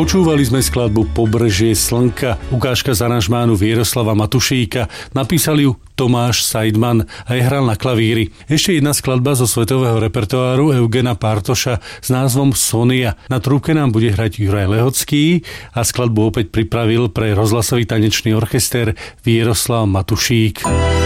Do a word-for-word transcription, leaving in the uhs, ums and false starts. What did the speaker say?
Počúvali sme skladbu Pobrežie slnka, ukážka z aranžmánu Vieroslava Matušíka. Napísal ju Tomáš Seidman a je hral na klavíri. Ešte jedna skladba zo svetového repertoáru Eugena Partoša s názvom Sonia. Na trúbke nám bude hrať Juraj Lehocký a skladbu opäť pripravil pre rozhlasový tanečný orchester Vieroslav Matušík.